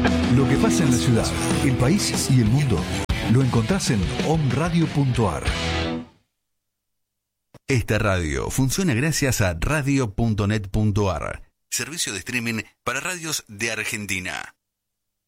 Lo que pasa en la ciudad, el país y el mundo lo encontrás en omradio.ar. Esta radio funciona gracias a radio.net.ar, servicio de streaming para radios de Argentina.